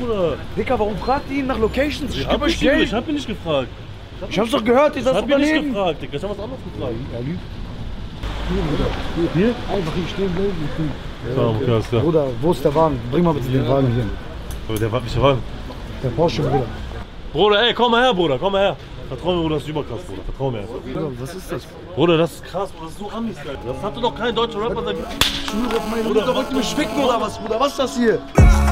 Bruder. Dicker, warum fragt ihr ihn nach Locations? Ich hab ihn nicht gefragt. Ich hab's doch gehört, ich saß doch daneben. Ich hab ihn nicht gefragt, Digga. Ich hab was anderes gefragt. Er lügt. Hier, Bruder. Hier? Einfach hier stehen bleiben. Ja, okay, alles klar. Bruder, wo ist der Wagen? Bring mal bitte den Wagen hier. Aber der Wagen. Der Porsche, Bruder. Bruder, ey, komm mal her, Bruder, komm mal her. Vertrau mir, Bruder, das ist überkrass, Bruder. Vertrau mir. Bruder, was ist das? Bruder, das ist krass, Bruder, das ist so Amis, Alter. Das hatte doch kein deutscher Rapper seit... Ich schwöre auf meine Mutter, wollt ihr mich ficken oder was, Bruder? Was ist das hier?